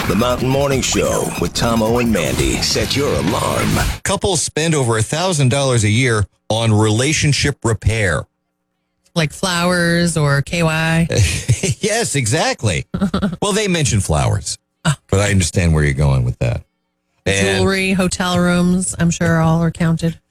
The Mountain Morning Show with Tomo and Mandy. Set your alarm. Couples spend over $1,000 a year on relationship repair. Like flowers or KY. Yes, exactly. Well, they mentioned flowers, but I understand where you're going with that. And Jewelry, hotel rooms, I'm sure all are counted.